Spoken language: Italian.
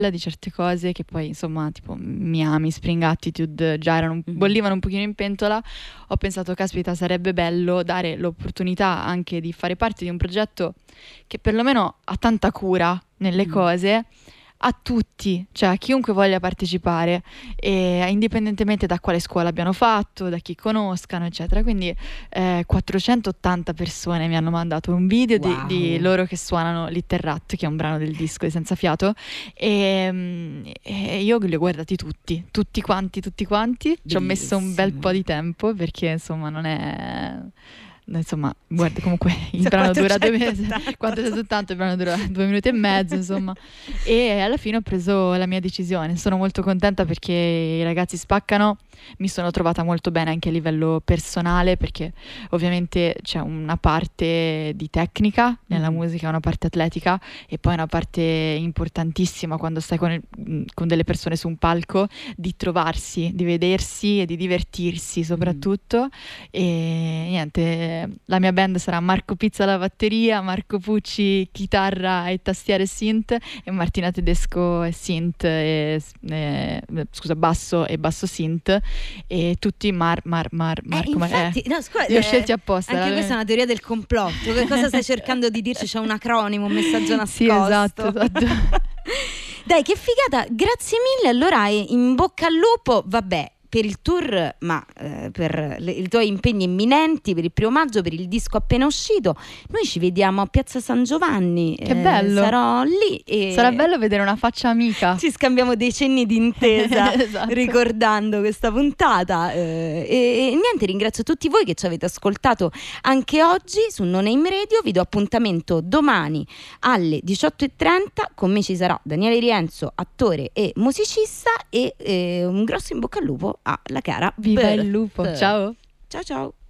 di certe cose che poi insomma tipo Miami, Spring Attitude già bollivano un pochino in pentola. Ho pensato caspita, sarebbe bello dare l'opportunità anche di fare parte di un progetto che perlomeno ha tanta cura nelle cose a tutti, cioè a chiunque voglia partecipare, e indipendentemente da quale scuola abbiano fatto, da chi conoscano, eccetera. Quindi 480 persone mi hanno mandato un video di loro che suonano Little Rat, che è un brano del disco di Senza Fiato, e io li ho guardati tutti quanti. Ci ho messo un bel po' di tempo perché insomma non è... Insomma, guarda, comunque il brano dura 2 mesi, 480, il brano dura 2 minuti e mezzo, insomma. E alla fine ho preso la mia decisione. Sono molto contenta perché i ragazzi spaccano. Mi sono trovata molto bene anche a livello personale, perché ovviamente c'è una parte di tecnica nella musica, una parte atletica e poi una parte importantissima quando stai con delle persone su un palco, di trovarsi, di vedersi e di divertirsi soprattutto. E niente, la mia band sarà Marco Pizza alla batteria, Marco Pucci chitarra e tastiere synth, e Martina Tedesco e synth scusa, basso e basso synth, e tutti Marco. Infatti, no, scusa, li ho scelti apposta. Anche questa è una teoria del complotto. Che cosa stai cercando di dirci? C'è un acronimo, un messaggio nascosto. Sì, esatto. Dai, che figata, grazie mille. Allora, in bocca al lupo, vabbè, per il tour, ma per i tuoi impegni imminenti, per il 1° maggio, per il disco appena uscito. Noi ci vediamo a Piazza San Giovanni. Che bello! Sarò lì e sarà bello vedere una faccia amica. Ci scambiamo dei cenni d'intesa esatto. Ricordando questa puntata. E niente, ringrazio tutti voi che ci avete ascoltato anche oggi su No Name Radio. Vi do appuntamento domani alle 18:30. Con me ci sarà Daniele Rienzo, attore e musicista, e un grosso in bocca al lupo alla cara Viva Birth. il lupo, ciao Ciao ciao.